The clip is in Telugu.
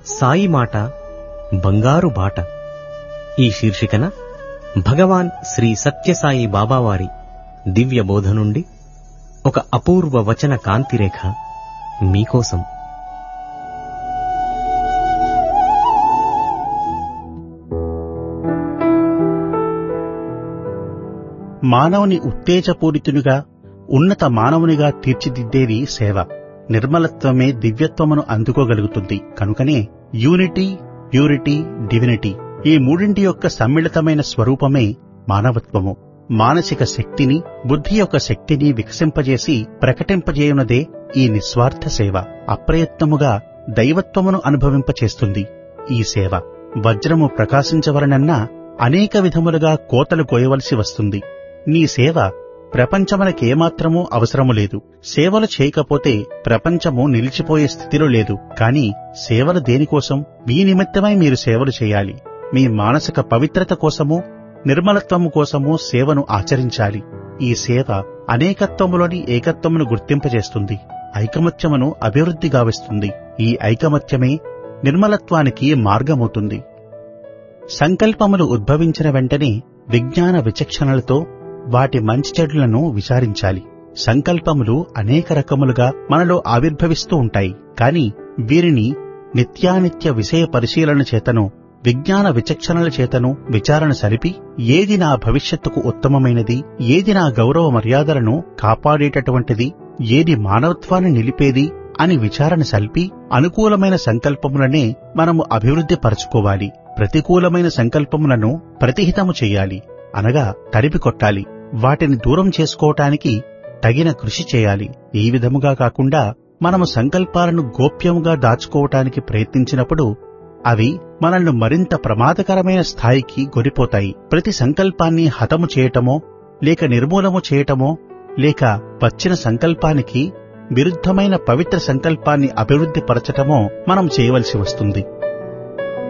సాయి మాట బంగారు బాట. ఈ శీర్షికన భగవాన్ శ్రీ సత్యసాయి బాబావారి దివ్య బోధ నుండి ఒక అపూర్వ వచన కాంతిరేఖ మీకోసం. మానవుని ఉత్తేజపూరితునిగా, ఉన్నత మానవునిగా తీర్చిదిద్దేది సేవ. నిర్మలత్వమే దివ్యత్వమును అందుకోగలుగుతుంది. కనుకనే యూనిటీ, ప్యూరిటీ, డివినిటీ ఈ మూడింటి యొక్క సమ్మిళితమైన స్వరూపమే మానవత్వము. మానసిక శక్తిని, బుద్ధి యొక్క శక్తిని వికసింపజేసి ప్రకటింపజేయునదే ఈ నిస్వార్థ సేవ. అప్రయత్నముగా దైవత్వమును అనుభవింపచేస్తుంది ఈ సేవ. వజ్రము ప్రకాశించవలనన్నా అనేక విధములుగా కోతలు కోయవలసి వస్తుంది. నీ సేవ ప్రపంచమునకేమాత్రమూ అవసరము లేదు. సేవలు చేయకపోతే ప్రపంచము నిలిచిపోయే స్థితిలో లేదు. కాని సేవలు దేనికోసం? మీ నిమిత్తమై మీరు సేవలు చేయాలి. మీ మానసిక పవిత్రత కోసము, నిర్మలత్వము కోసము సేవను ఆచరించాలి. ఈ సేవ అనేకత్వములోని ఏకత్వమును గుర్తింపజేస్తుంది, ఐకమత్యమును అభివృద్ధి గావిస్తుంది. ఈ ఐకమత్యమే నిర్మలత్వానికి మార్గమవుతుంది. సంకల్పములు ఉద్భవించిన వెంటనే విజ్ఞాన విచక్షణలతో వాటి మంచి చెడులను విచారించాలి. సంకల్పములు అనేక రకములుగా మనలో ఆవిర్భవిస్తూ ఉంటాయి. కాని వీరిని నిత్యానిత్య విషయ పరిశీలన చేతను, విజ్ఞాన విచక్షణల చేతను విచారణ సలిపి ఏది నా భవిష్యత్తుకు ఉత్తమమైనది, ఏది నా గౌరవ మర్యాదలను కాపాడేటటువంటిది, ఏది మానవత్వాన్ని నిలిపేది అని విచారణ సల్పి అనుకూలమైన సంకల్పములనే మనము అభివృద్ధి పరచుకోవాలి. ప్రతికూలమైన సంకల్పములను ప్రతిహితము చెయ్యాలి, అనగా తరిపి కొట్టాలి. వాటిని దూరం చేసుకోవటానికి తగిన కృషి చేయాలి. ఈ విధముగా కాకుండా మనము సంకల్పాలను గోప్యముగా దాచుకోవటానికి ప్రయత్నించినప్పుడు అవి మనల్ని మరింత ప్రమాదకరమైన స్థాయికి గొరిపోతాయి. ప్రతి సంకల్పాన్ని హతము చేయటమో, లేక నిర్మూలము చేయటమో, లేక వచ్చిన సంకల్పానికి విరుద్ధమైన పవిత్ర సంకల్పాన్ని అభివృద్ధి పరచటమో మనం చేయవలసి వస్తుంది.